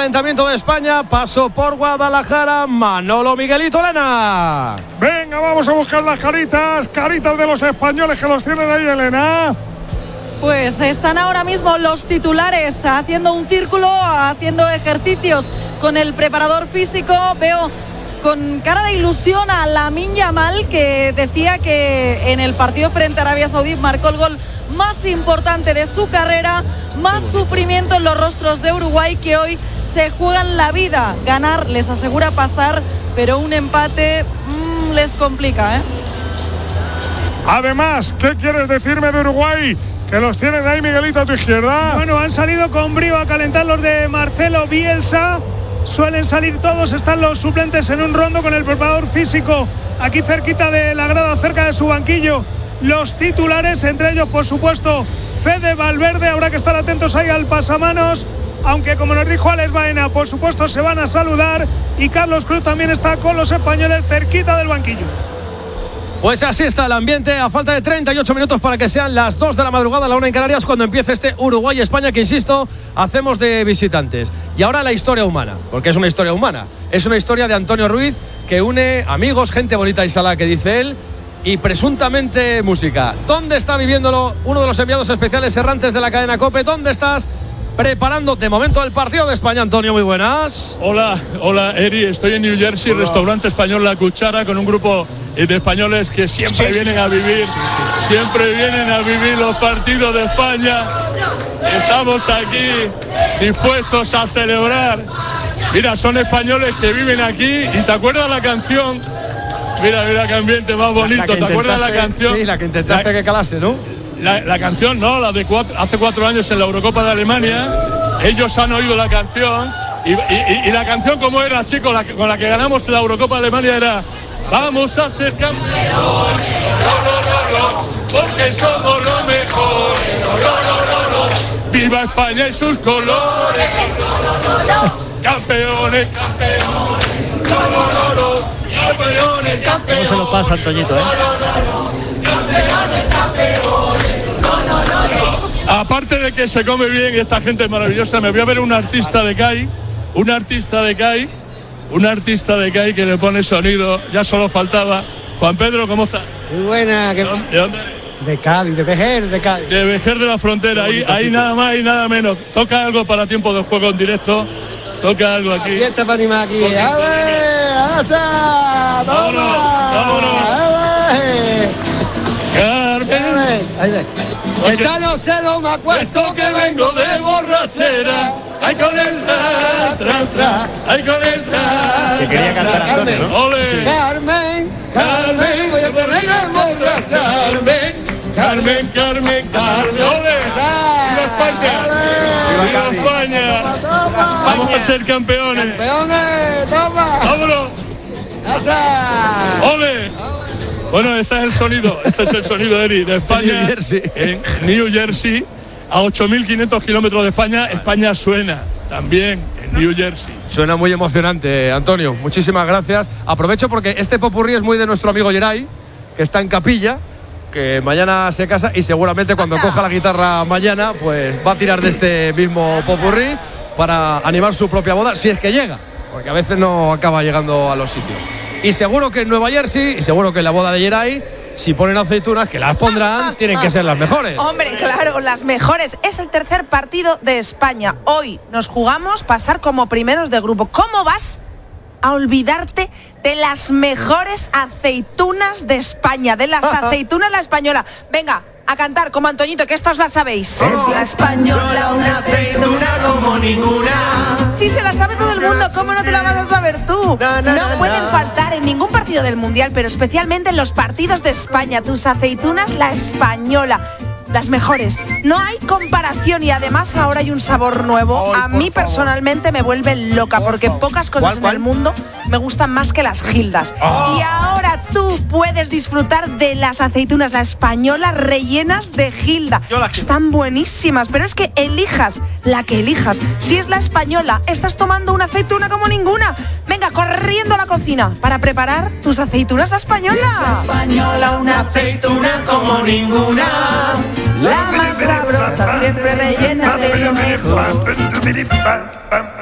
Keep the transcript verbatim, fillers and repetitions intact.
calentamiento de España. Paso por Guadalajara. Manolo, Miguelito, Elena. Venga, vamos a buscar las caritas. Caritas de los españoles que los tienen ahí, Elena. Pues están ahora mismo los titulares haciendo un círculo, haciendo ejercicios con el preparador físico. Veo con cara de ilusión a Lamine Yamal, que decía que en el partido frente a Arabia Saudí marcó el gol más importante de su carrera. Más sufrimiento en los rostros de Uruguay, que hoy se juegan la vida. Ganar les asegura pasar, pero un empate mmm, les complica, ¿eh? Además, ¿qué quieres decirme de Uruguay? Que los tienen ahí, Miguelito, a tu izquierda. Bueno, han salido con brío a calentar los de Marcelo Bielsa. Suelen salir todos, están los suplentes en un rondo con el preparador físico aquí cerquita de la grada, cerca de su banquillo. Los titulares, entre ellos, por supuesto, Fede Valverde. Habrá que estar atentos ahí al pasamanos, aunque como nos dijo Alex Baena, por supuesto se van a saludar, y Carlos Cruz también está con los españoles cerquita del banquillo. Pues así está el ambiente, a falta de treinta y ocho minutos para que sean las dos de la madrugada, la una en Canarias, cuando empiece este Uruguay-España, que insisto, hacemos de visitantes. Y ahora la historia humana, porque es una historia humana. Es una historia de Antonio Ruiz, que une amigos, gente bonita y salada, que dice él, y presuntamente música. ¿Dónde está viviéndolo uno de los enviados especiales errantes de la cadena COPE? ¿Dónde estás preparando de momento el partido de España, Antonio? Muy buenas. Hola, hola Eri, estoy en New Jersey, hola. Restaurante español La Cuchara, con un grupo de españoles que siempre sí, vienen sí, a vivir, sí, sí. siempre vienen a vivir los partidos de España. Estamos aquí dispuestos a celebrar. Mira, son españoles que viven aquí, y ¿te acuerdas la canción? Mira, mira qué ambiente más bonito, ¿te acuerdas la canción? Sí, la que intentaste la, que calase, ¿no? La, la canción, no, la de cuatro, hace cuatro años en la Eurocopa de Alemania. Ellos han oído la canción, y, y, y la canción, como era, chicos, la, con la que ganamos la Eurocopa de Alemania era: vamos a ser campeones, no, no, no, no, porque somos los mejores, no, no, no, no. Viva España y sus colores, no, no, no, no. Campeones, campeones, no, no, no, no. Campeones, campeones. ¿Cómo se lo pasa, Antoñito, eh? No, no, no, no. Campeones, campeones, no, no, no, no. Aparte de que se come bien y esta gente es maravillosa, me voy a ver un artista de C A I, un artista de C A I. Un artista de C A I que le pone sonido, ya solo faltaba. Juan Pedro, ¿cómo estás? Muy buena. ¿De dónde? ¿De, dónde? de Cádiz, de Vejer, de Cádiz. De Vejer de la Frontera, ahí, ahí nada más y nada menos. Toca algo para tiempo de juego en directo. Toca algo aquí. Y está para animar aquí. ¡A ver! ¡Asa! ¡Vámonos! ¡Vámonos! Carmen. Esta no se lo me acuesto que vengo de borrachera. ¡Ay, con el tra, tra, tra! ¡Ay, con el tra! Que quería cantar a Carmen, ¿no? ¡Ole! Carmen, Carmen, voy a tener que emborracharme. Carmen, Carmen, Carmen. ¡Ole! ¡Viva España! ¡Viva España! ¡Vamos a ser campeones! ¡Campeones! ¡Toma! ¡Vámonos! ¡Asa! ¡Ole! Bueno, este es el sonido, este es el sonido, Eri, de España, New Jersey. en New Jersey, a ocho mil quinientos kilómetros de España. España suena también en New Jersey. Suena muy emocionante, Antonio. Muchísimas gracias. Aprovecho porque este popurrí es muy de nuestro amigo Geray, que está en Capilla, que mañana se casa y seguramente cuando coja la guitarra mañana, pues va a tirar de este mismo popurrí para animar su propia boda, si es que llega, porque a veces no acaba llegando a los sitios. Y seguro que en Nueva Jersey, y seguro que en la boda de Geray, si ponen aceitunas, que las pondrán, tienen que ser las mejores. Hombre, claro, las mejores. Es el tercer partido de España. Hoy nos jugamos pasar como primeros de grupo. ¿Cómo vas a olvidarte de las mejores aceitunas de España? De las aceitunas la española. Venga, a cantar como Antoñito, que estas las sabéis. Es la española, una aceituna como ninguna. Sí, se la sabe todo el mundo, ¿cómo no te la vas a saber tú? No pueden faltar en ningún partido del Mundial, pero especialmente en los partidos de España. Tus aceitunas, la española. Las mejores. No hay comparación, y además ahora hay un sabor nuevo. Ay, a mí favor. Personalmente me vuelve loca, por porque favor. Pocas cosas ¿Cuál, en cuál? el mundo me gustan más que las Gildas. Oh. Y ahora tú puedes disfrutar de las aceitunas, la española, rellenas de Gilda. Están buenísimas, pero es que elijas la que elijas. Si es la española, estás tomando una aceituna como ninguna. Venga, corriendo a la cocina para preparar tus aceitunas españolas. Es la española, una aceituna como ninguna. La más sabrosa, siempre rellena de lo mejor.